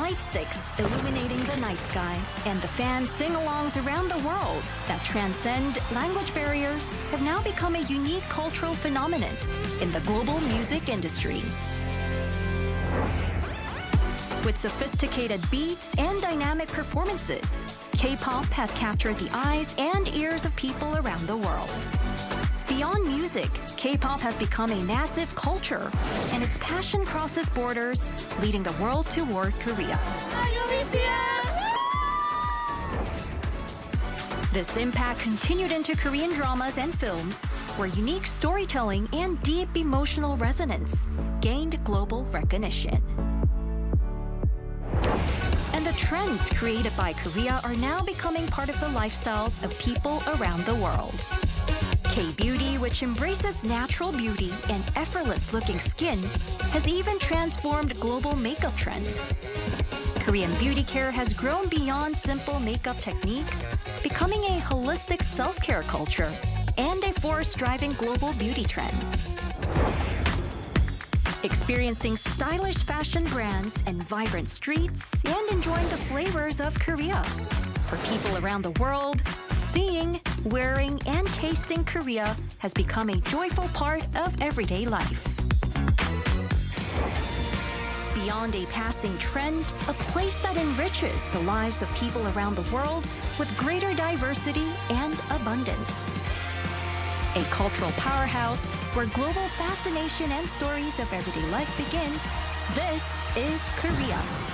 light sticks illuminating the night sky, and the fan sing-alongs around the world that transcend language barriers have now become a unique cultural phenomenon in the global music industry. With sophisticated beats and dynamic performances, K-pop has captured the eyes and ears of people around the world. Beyond music, K-pop has become a massive culture, and its passion crosses borders, leading the world toward Korea. This impact continued into Korean dramas and films, where unique storytelling and deep emotional resonance gained global recognition. And the trends created by Korea are now becoming part of the lifestyles of people around the world. K-beauty, which embraces natural beauty and effortless-looking skin, has even transformed global makeup trends. Korean beauty care has grown beyond simple makeup techniques, becoming a holistic self-care culture and a force driving global beauty trends. Experiencing stylish fashion brands and vibrant streets and enjoying the flavors of Korea. For people around the world, seeing, wearing, and tasting Korea has become a joyful part of everyday life. Beyond a passing trend, a place that enriches the lives of people around the world with greater diversity and abundance. A cultural powerhouse where global fascination and stories of everyday life begin. This is Korea.